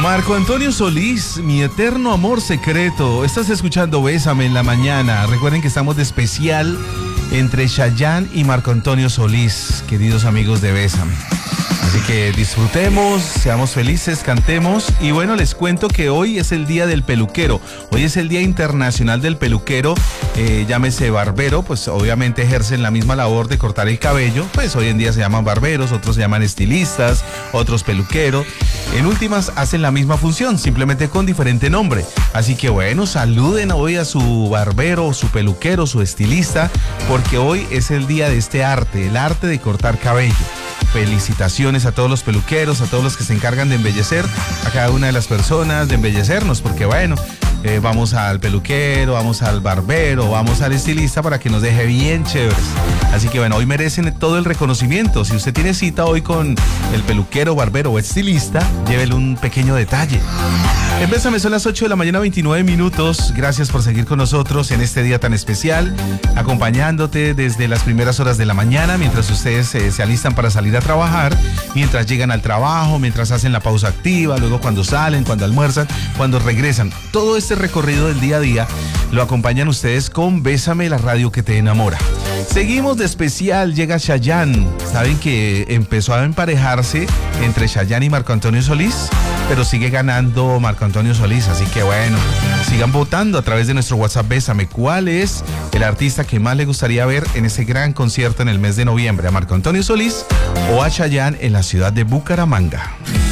Marco Antonio Solís, mi eterno amor secreto. Estás escuchando Bésame en la mañana. Recuerden que estamos de especial entre Chayanne y Marco Antonio Solís, queridos amigos de Bésame. Así que disfrutemos, seamos felices, cantemos. Y bueno, les cuento que hoy es el día del peluquero. Hoy es el Día Internacional del Peluquero. Llámese barbero, pues obviamente ejercen la misma labor de cortar el cabello. Pues hoy en día se llaman barberos, otros se llaman estilistas, otros peluqueros. En últimas hacen la misma función, simplemente con diferente nombre. Así que bueno, saluden hoy a su barbero, su peluquero, su estilista, porque hoy es el día de este arte, el arte de cortar cabello. Felicitaciones a todos los peluqueros, a todos los que se encargan de embellecer a cada una de las personas, de embellecernos, porque bueno, vamos al peluquero, vamos al barbero, vamos al estilista para que nos deje bien chéveres. Así que bueno, hoy merecen todo el reconocimiento. Si usted tiene cita hoy con el peluquero, barbero o estilista, llévele un pequeño detalle. En Bésame son las 8 de la mañana, 29 minutos. Gracias por seguir con nosotros en este día tan especial, acompañándote desde las primeras horas de la mañana, mientras ustedes se alistan para salir a trabajar, mientras llegan al trabajo, mientras hacen la pausa activa, luego cuando salen, cuando almuerzan, cuando regresan. Todo este recorrido del día a día lo acompañan ustedes con Bésame, la radio que te enamora. Seguimos de especial, llega Chayanne. Saben que empezó a emparejarse entre Chayanne y Marco Antonio Solís, pero sigue ganando Marco Antonio Solís, así que bueno, sigan votando a través de nuestro WhatsApp Bésame. ¿Cuál es el artista que más le gustaría ver en ese gran concierto en el mes de noviembre? ¿A Marco Antonio Solís o a Chayanne en la ciudad de Bucaramanga?